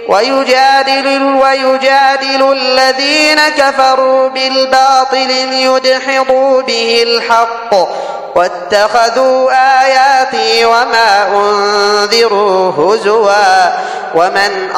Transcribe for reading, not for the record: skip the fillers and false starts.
ويجادل الذين كفروا بالباطل ليدحضوا به الحق واتخذوا آياتي وما أنذروا هزوا ومن